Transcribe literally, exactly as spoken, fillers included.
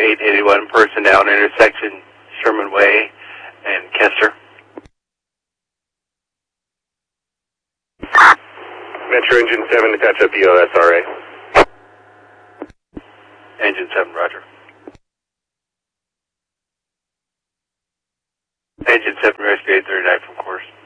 eight eighty-one, person down intersection Sherman Way and Kester. Metro Engine seven to catch up E O S R A. Engine seven, roger. Engine seven, rescue eight thirty-nine from course.